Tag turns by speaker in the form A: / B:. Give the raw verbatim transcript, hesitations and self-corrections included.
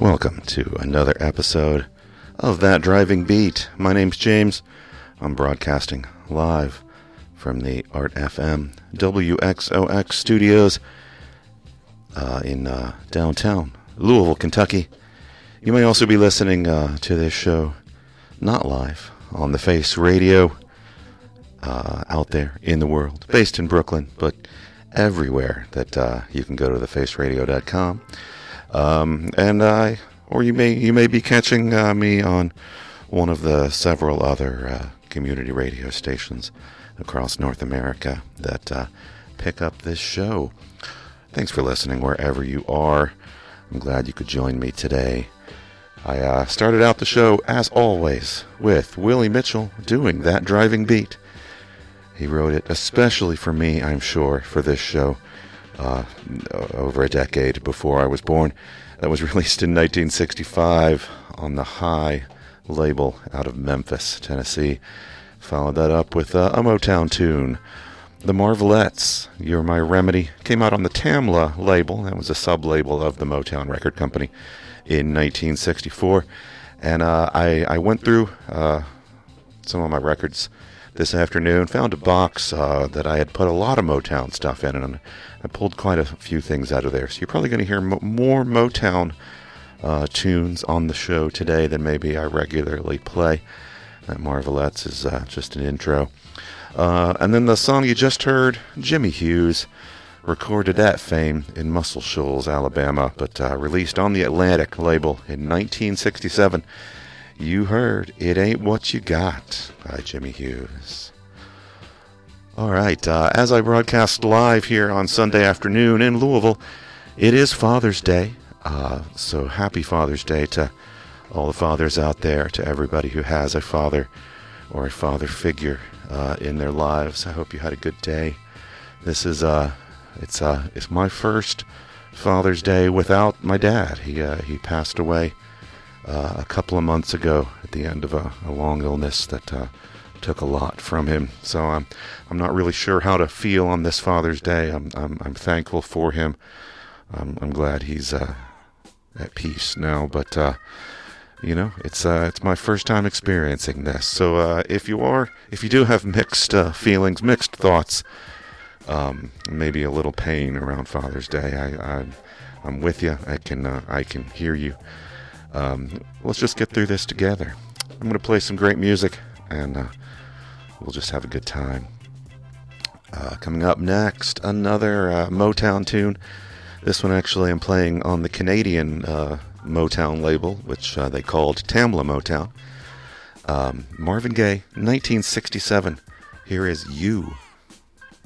A: Welcome to another episode of That Driving Beat. My name's James. I'm broadcasting live from the Art F M W X O X studios uh, in uh, downtown Louisville, Kentucky. You may also be listening uh, to this show not live on the Face Radio uh, out there in the world, based in Brooklyn, but everywhere that uh, you can go to the face radio dot com. Um, and I, or you may you may be catching uh, me on one of the several other uh, community radio stations across North America that uh, pick up this show. Thanks for listening wherever you are. I'm glad you could join me today. I uh, started out the show, as always, with Willie Mitchell doing That Driving Beat. He wrote it especially for me, I'm sure, for this show. Uh, over a decade before I was born. That was released in nineteen sixty-five on the High label out of Memphis, Tennessee. Followed that up with uh, a Motown tune. The Marvelettes, You're My Remedy, came out on the Tamla label. That was a sub-label of the Motown record company in nineteen sixty-four. And uh, I, I went through uh, some of my records this afternoon, found a box uh, that I had put a lot of Motown stuff in, and I pulled quite a few things out of there. So you're probably going to hear mo- more Motown uh, tunes on the show today than maybe I regularly play. That Marvelettes is uh, just an intro. Uh, and then the song you just heard, Jimmy Hughes, recorded at Fame in Muscle Shoals, Alabama, but uh, released on the Atlantic label in nineteen sixty-seven. You heard It Ain't What You Got by Jimmy Hughes. All right, uh, as I broadcast live here on Sunday afternoon in Louisville, it is Father's Day. Uh, so happy Father's Day to all the fathers out there, to everybody who has a father or a father figure uh, in their lives. I hope you had a good day. This is uh, it's uh, it's my first Father's Day without my dad. He uh, he passed away Uh, a couple of months ago at the end of a, a long illness that uh, took a lot from him. So I'm I'm not really sure how to feel on this Father's Day. I'm I'm, I'm thankful for him. I'm, I'm glad he's uh, at peace now. But uh, you know, it's uh, it's my first time experiencing this. So uh, if you are, if you do have mixed uh, feelings, mixed thoughts, um, maybe a little pain around Father's Day, I, I I'm with you. I can uh, I can hear you. Um, let's just get through this together. I'm going to play some great music, and uh, we'll just have a good time. Uh, coming up next, another uh, Motown tune. This one actually I'm playing on the Canadian uh, Motown label, which uh, they called Tamla Motown. Um, Marvin Gaye, nineteen sixty-seven. Here is You.